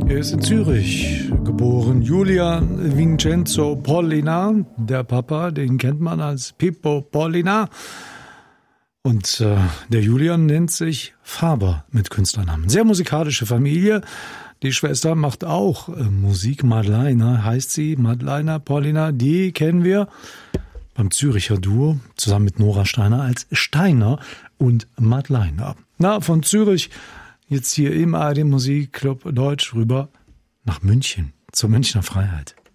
Er ist in Zürich geboren. Julian Vincenzo Pollina, der Papa, den kennt man als Pippo Pollina. Und der Julian nennt sich Faber mit Künstlernamen. Sehr musikalische Familie. Die Schwester macht auch Musik. Madleiner heißt sie. Madleiner Pollina, die kennen wir beim Züricher Duo zusammen mit Nora Steiner als Steiner und Madleiner. Na, von Zürich jetzt hier im ARD Musikclub Deutsch rüber nach München, zur Münchner Freiheit.